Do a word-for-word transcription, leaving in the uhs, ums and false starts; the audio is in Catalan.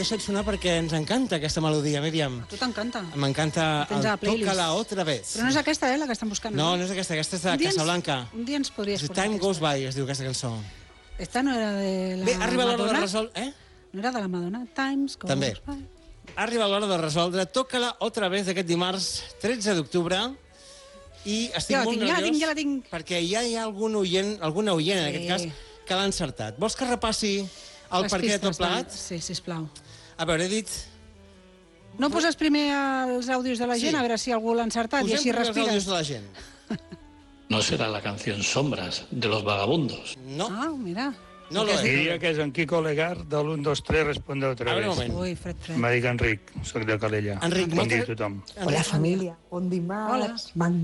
deixat sonar perquè ens encanta aquesta melodia, Míriam. A tu t'encanta. M'encanta el Tens a la playlist. Toca-la otra vez. Però no és aquesta, eh, la que estan buscant. No, no és aquesta, aquesta és de Un dia ens- Casablanca. Un dia ens podries The portar Time aquesta. Goes By, es diu aquesta cançó. Esta no era de la Bé, arriba l'hora de Madonna? resoldre... Eh? No era de la Madonna? Times Goes També. By. Arriba l'hora de resoldre Toca-la otra vez d'aquest dimarts tretze d'octubre i estic Ja la molt tinc, ja la nerviós tinc, ja la tinc. perquè ja hi ha algun oient, alguna oient en Sí. aquest cas, que l'ha encertat. Vols que repassi el Les per què de tot pistes, plegat? Sí, sisplau. A veure, he dit... No poses primer els àudios de la gent, Sí. a veure si algú l'ha encertat i Posem així primer els àudios respires. de la gent. ¿No será la canción Sombras de los Vagabundos? No, Ah, mira. no lo Què és. Diria que és en Quico Legar, de l'un, dos, tres, respondeu otra A veure un vez. moment. Ui, fred, fred. Em dic Enric, soc de Calella. Enric, bon moltes- dia a tothom. Enric, Hola, família. Bon dimarts. Hola. M'han